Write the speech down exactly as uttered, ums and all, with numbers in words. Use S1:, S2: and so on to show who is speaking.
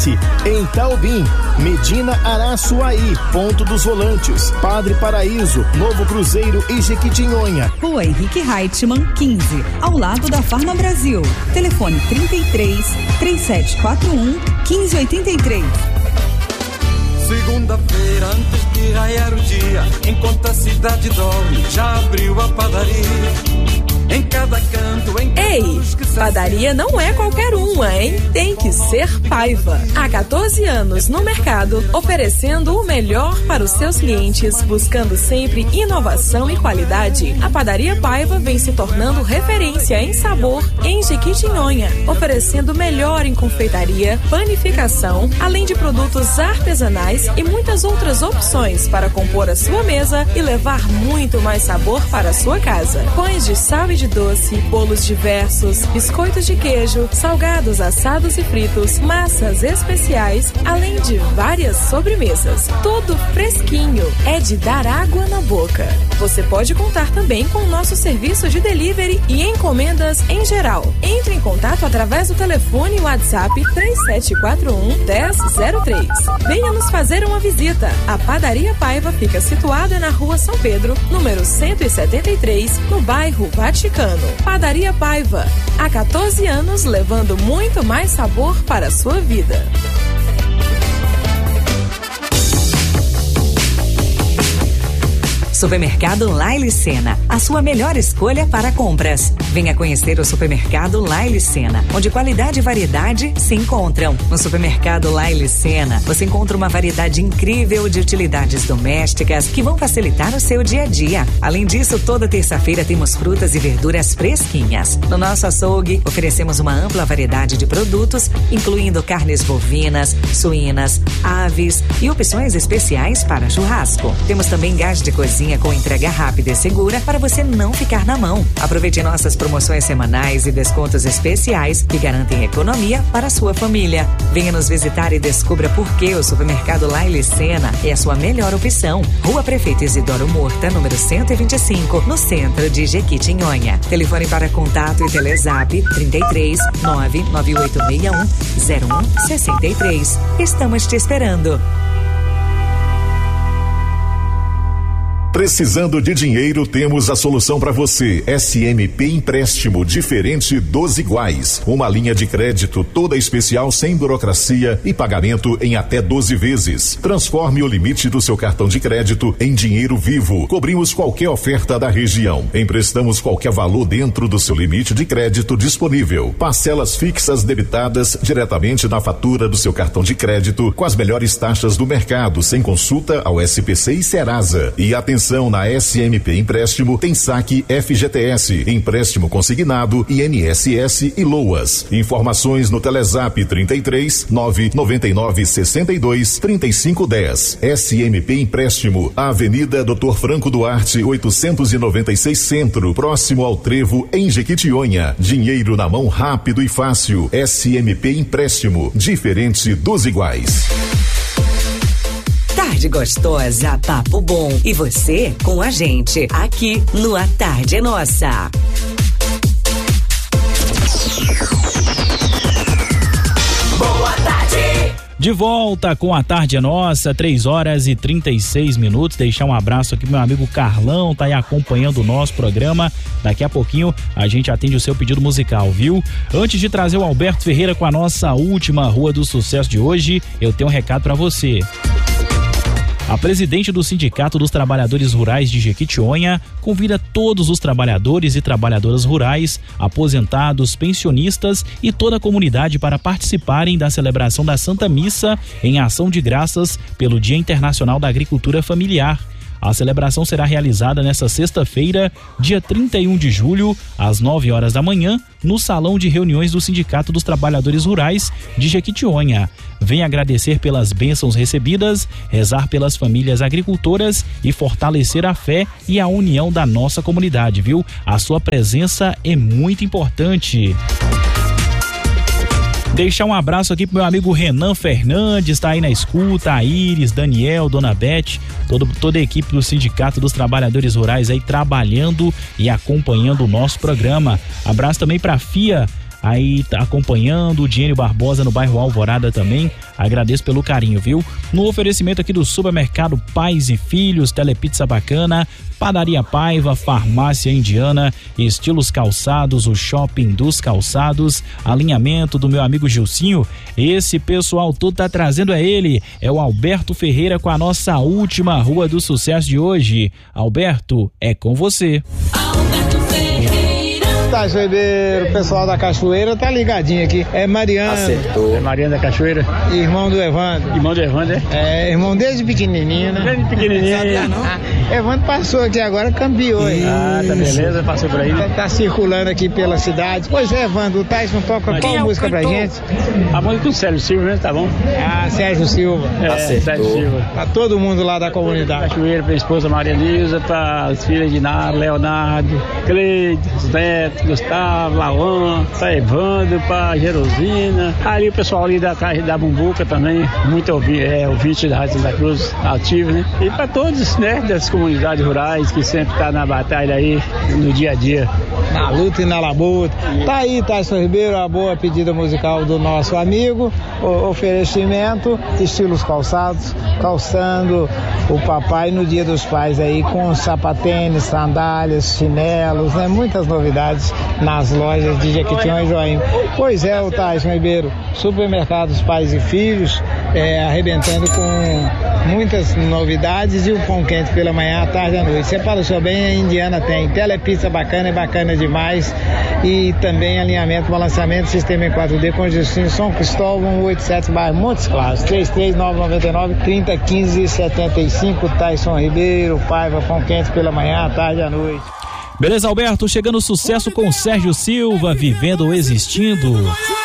S1: Em Taubim, Medina Araçuaí, Ponto dos Volantes, Padre Paraíso, Novo Cruzeiro e Jequitinhonha.
S2: Rua Henrique Reichmann, quinze, ao lado da Farma Brasil. Telefone trinta e três, três sete quatro um, quinze oitenta e três.
S3: Segunda-feira, antes de raiar o dia, enquanto a cidade dorme, já abriu a padaria. Em cada canto, em
S4: Ei, padaria não é qualquer uma, hein? Tem que ser Paiva. Há quatorze anos no mercado, oferecendo o melhor para os seus clientes, buscando sempre inovação e qualidade. A Padaria Paiva vem se tornando referência em sabor em Jequitinhonha, oferecendo melhor em confeitaria, panificação, além de produtos artesanais e muitas outras opções para compor a sua mesa e levar muito mais sabor para a sua casa. Pães de sal e de doce, bolos diversos, biscoitos de queijo, salgados, assados e fritos, massas especiais, além de várias sobremesas. Tudo fresquinho, é de dar água na boca. Você pode contar também com o nosso serviço de delivery e encomendas em geral. Entre em contato através do telefone e WhatsApp três sete quatro um, um zero zero três. Venha nos fazer uma visita. A Padaria Paiva fica situada na Rua São Pedro, número cento e setenta e três, no bairro Vaticano. Padaria Paiva, há quatorze anos levando muito mais sabor para a sua vida.
S5: Supermercado Laile Sena, a sua melhor escolha para compras. Venha conhecer o Supermercado Laile Sena, onde qualidade e variedade se encontram. No Supermercado Laile Sena, você encontra uma variedade incrível de utilidades domésticas que vão facilitar o seu dia a dia. Além disso, toda terça-feira temos frutas e verduras fresquinhas. No nosso açougue, oferecemos uma ampla variedade de produtos, incluindo carnes bovinas, suínas, aves e opções especiais para churrasco. Temos também gás de cozinha com entrega rápida e segura para você não ficar na mão. Aproveite nossas promoções semanais e descontos especiais que garantem economia para a sua família. Venha nos visitar e descubra por que o Supermercado Laile Sena é a sua melhor opção. Rua Prefeito Isidoro Murta, número cento e vinte e cinco, no centro de Jequitinhonha. Telefone para contato e Telezap trinta e três, nove nove oito seis um, zero um seis três. Estamos te esperando.
S6: Precisando de dinheiro, temos a solução para você. S M P Empréstimo, diferente dos iguais. Uma linha de crédito toda especial, sem burocracia e pagamento em até doze vezes. Transforme o limite do seu cartão de crédito em dinheiro vivo. Cobrimos qualquer oferta da região. Emprestamos qualquer valor dentro do seu limite de crédito disponível. Parcelas fixas debitadas diretamente na fatura do seu cartão de crédito, com as melhores taxas do mercado, sem consulta ao S P C e Serasa. E atenção, na S M P Empréstimo tem saque F G T S, empréstimo consignado, I N S S e LOAS. Informações no Telezap trinta e três, nove nove nove, sessenta e dois, trinta e cinco, dez. S M P Empréstimo, Avenida doutor Franco Duarte, oitocentos e noventa e seis Centro, próximo ao Trevo, em Jequitinhonha. Dinheiro na mão rápido e fácil. S M P Empréstimo, diferente dos iguais.
S5: Tarde gostosa, papo bom. E você com a gente aqui no A Tarde é Nossa.
S7: Boa tarde.
S8: De volta com A Tarde é Nossa, três horas e trinta e seis minutos. Deixar um abraço aqui pro meu amigo Carlão, tá aí acompanhando o nosso programa. Daqui a pouquinho a gente atende o seu pedido musical, viu? Antes de trazer o Alberto Ferreira com a nossa última Rua do Sucesso de hoje, eu tenho um recado para você. A presidente do Sindicato dos Trabalhadores Rurais de Jequitinhonha convida todos os trabalhadores e trabalhadoras rurais, aposentados, pensionistas e toda a comunidade para participarem da celebração da Santa Missa em ação de graças pelo Dia Internacional da Agricultura Familiar. A celebração será realizada nesta sexta-feira, dia trinta e um de julho, às nove horas da manhã, no Salão de Reuniões do Sindicato dos Trabalhadores Rurais de Jequitinhonha. Venha agradecer pelas bênçãos recebidas, rezar pelas famílias agricultoras e fortalecer a fé e a união da nossa comunidade, viu? A sua presença é muito importante. Deixar um abraço aqui pro meu amigo Renan Fernandes, tá aí na escuta, a Iris, Daniel, Dona Beth, todo, toda a equipe do Sindicato dos Trabalhadores Rurais aí trabalhando e acompanhando o nosso programa. Abraço também pra Fia, aí tá acompanhando, o Diênio Barbosa no bairro Alvorada também, agradeço pelo carinho, viu? No oferecimento aqui do supermercado Pais e Filhos, Telepizza Bacana, Padaria Paiva, Farmácia Indiana, Estilos Calçados, o Shopping dos Calçados, alinhamento do meu amigo Gilcinho. Esse pessoal todo tá trazendo é ele, é o Alberto Ferreira com a nossa última Rua do Sucesso de hoje. Alberto, é com você.
S9: Alberto Ferreira. Tássio Ribeiro, o pessoal da Cachoeira tá ligadinho aqui. É Mariana.
S10: Acertou. É Mariana da Cachoeira.
S9: Irmão do Evandro.
S10: Irmão do Evandro, é?
S9: É, irmão desde pequenininho, né?
S10: Desde pequenininho. Sabia, não?
S9: Ah, Evandro passou aqui agora, campeou.
S10: Ah, tá beleza, passou por aí.
S9: Tá, tá circulando aqui pela cidade. Pois é, Evandro, o Tyson toca qual é música pra gente?
S10: A música do Sérgio Silva, né? Tá bom?
S9: Ah, Sérgio Silva.
S10: É, Acertou. Sérgio Silva.
S9: Pra todo mundo lá da comunidade.
S10: Cachoeira, pra esposa Maria Nilza, pra as filhas de Nara, Leonardo, Cleide, Neto, Gustavo, Lawan, pra Evandro, pra Jerosina. Ali o pessoal ali da casa da Bumbuca também, muito ouvi, é, ouvinte da Rádio Santa Cruz, ativo, né? E pra todos, né, das comunidades rurais que sempre tá na batalha aí, no dia a dia.
S9: Na luta e na labuta. Tá aí, Tássio Ribeiro, a boa pedida musical do nosso amigo, o oferecimento, Estilos Calçados, calçando o papai no Dia dos Pais aí, com sapatênis, sandálias, chinelos, né? Muitas novidades nas lojas de Jequitinhonha e Joinville. Pois é, o Tyson Ribeiro, supermercados Pais e Filhos, é, arrebentando com muitas novidades e o pão quente pela manhã, à tarde e à noite. Você para o seu bem, a Indiana tem telepizza bacana, é bacana demais, e também alinhamento, balanceamento, sistema em quatro D com Justinho, São Cristóvão, oitenta e sete, bairro Montes Claros, três três nove nove nove, trinta quinze setenta e cinco, Tyson Ribeiro, Paiva, pão quente pela manhã, à tarde e à noite.
S8: Beleza, Alberto, chegando sucesso com o Sérgio Silva, Vivendo ou Existindo.